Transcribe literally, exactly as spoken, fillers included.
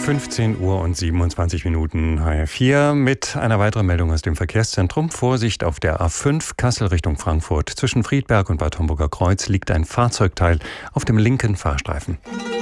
fünfzehn Uhr und siebenundzwanzig Minuten H R vier mit einer weiteren Meldung aus dem Verkehrszentrum. Vorsicht auf der A fünf Kassel Richtung Frankfurt. Zwischen Friedberg und Bad Homburger Kreuz liegt ein Fahrzeugteil auf dem linken Fahrstreifen.